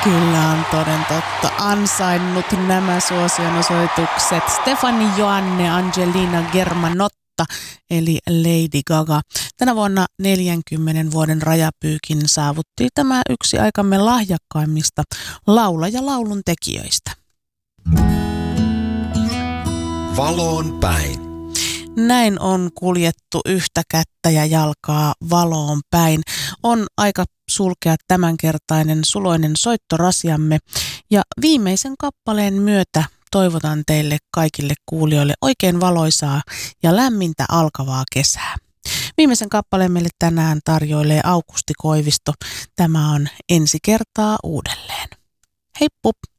Kyllä on toden totta ansainnut nämä suosionosoitukset. Stefani Joanne Angelina Germanotta eli Lady Gaga. Tänä vuonna 40 vuoden rajapyykin saavutti tämä yksi aikamme lahjakkaimmista laulun tekijöistä. Valoon päin. Näin on kuljettu yhtä kättä ja jalkaa valoon päin. On aika sulkea tämänkertainen suloinen soittorasiamme ja viimeisen kappaleen myötä toivotan teille kaikille kuulijoille oikein valoisaa ja lämmintä alkavaa kesää. Viimeisen kappaleen meille tänään tarjoilee Aukusti Koivisto. Tämä on Ensi kertaa uudelleen. Heippu!